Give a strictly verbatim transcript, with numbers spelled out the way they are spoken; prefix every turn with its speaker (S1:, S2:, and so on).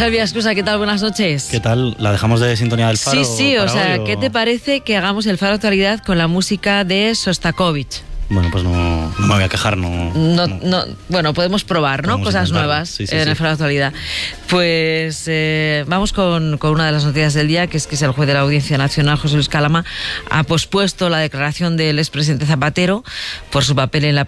S1: Javi Ascusa, ¿qué tal? Buenas noches.
S2: ¿Qué tal? ¿La dejamos de sintonía del Faro?
S1: Sí, sí, o sea,
S2: hoy,
S1: ¿qué
S2: o...
S1: te parece que hagamos el Faro Actualidad con la música de Sostakovich?
S2: Bueno, pues no, no me voy a quejar, no...
S1: No,
S2: no.
S1: no, bueno, podemos probar, ¿no?
S2: Podemos
S1: Cosas
S2: intentarlo.
S1: nuevas
S2: Sí, sí,
S1: en
S2: sí.
S1: el Faro de Actualidad. Pues eh, vamos con, con una de las noticias del día, que es que el juez de la Audiencia Nacional, José Luis Calama, ha pospuesto la declaración del expresidente Zapatero por su papel en la